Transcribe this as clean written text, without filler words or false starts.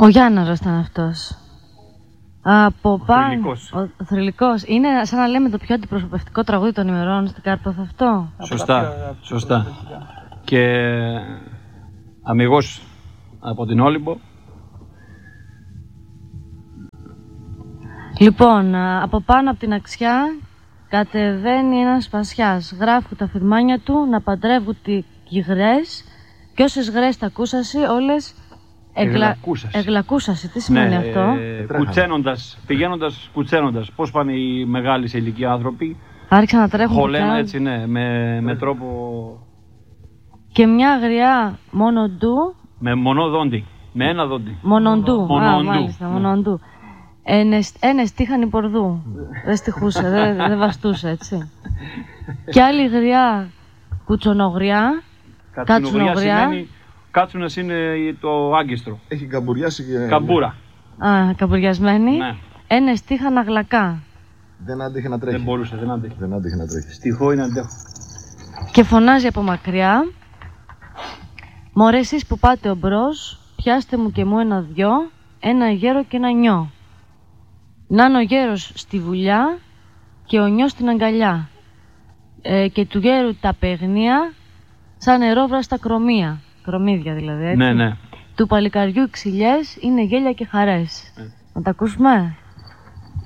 Ο Γιάνναρος ήταν αυτός. Από πάνω. Ο Θρυλικός. Είναι σαν να λέμε το πιο αντιπροσωπευτικό τραγούδι των ημερών στην Κάρπαθο αυτό. Σωστά. Και αμιγώς από την Όλυμπο. Λοιπόν, από πάνω από την αξιά κατεβαίνει ένας σπασιάς. Γράφουν τα φυρμάνια του να παντρεύουν τις γρές και όσες γρές τα ακούσασαι όλες εγλακούσασαι. Τι σημαίνει αυτό? Πηγαίνοντας κουτσένοντας. Πώς πάνε οι μεγάλοι σε ηλικία άνθρωποι? Άρχισαν να τρέχουν. Χωλένα έτσι, ναι, με τρόπο... Και μια γριά μονοντού. Με μονοδόντι. Με ένα δόντι. Μονοντού. Μάλιστα, μονοντού. Ένες τύχαν υπορδού. Δεν στιχούσε, δεν βαστούσε, έτσι. Και άλλη γριά κουτσονογριά. Κατσουνογριά. Κάτσουνας είναι το άγκιστρο. Έχει καμπουριάσει και... Καμπούρα. Καμπουριασμένη. Ναι. Ένες τύχαν αγλακά. Δεν άντεχε να τρέχει. Δεν μπορούσε, δεν άντεχε να τρέχει. Στιχώ είναι αντέχω. Και φωνάζει από μακριά. Μωρέ εσείς που πάτε ομπρός, πιάστε μου και μου ένα-δυο, ένα γέρο και ένα νιό. Να είναι ο γέρος στη βουλιά και ο νιός στην αγκαλιά. Και του γέρου τα παιγνία σαν νερόβραστα κρομία. Κρομίδια δηλαδή, έτσι. Ναι. Του παλικαριού οι ξυλιές είναι γέλια και χαρές. Να τα ακούσουμε.